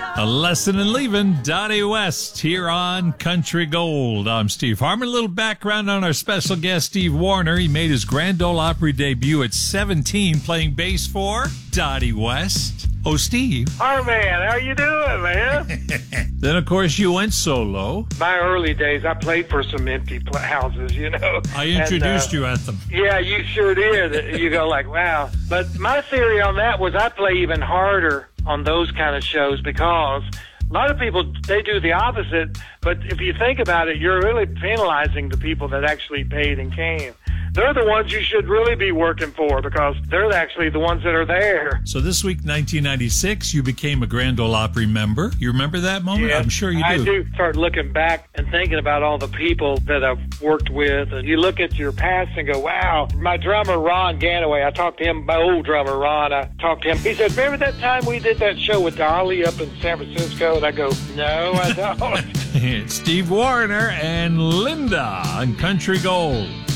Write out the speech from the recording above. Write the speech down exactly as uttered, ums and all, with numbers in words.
A lesson in leaving, Dottie West here on Country Gold. I'm Steve Harmon. A little background on our special guest, Steve Wariner. He made his Grand Ole Opry debut at seventeen, playing bass for Dottie West. Oh, Steve. Hi, man. How you doing, man? Then, of course, you went solo. My early days, I played for some empty pl- houses, you know. I introduced and, uh, you at them. Yeah, you sure did. You go like, wow. But my theory on that was I play even harder on those kind of shows because a lot of people, they do the opposite. But if you think about it, you're really penalizing the people that actually paid and came. They're the ones you should really be working for because they're actually the ones that are there. So this week, nineteen ninety-six, you became a Grand Ole Opry member. You remember that moment? Yes, I'm sure you do. I do start looking back and thinking about all the people that I've worked with. And you look at your past and go, wow, my drummer, Ron Ganaway, I talked to him, my old drummer, Ron, I talked to him. He said, remember that time we did that show with Dolly up in San Francisco? And I go, no, I don't. Steve Wariner and Linda on Country Gold.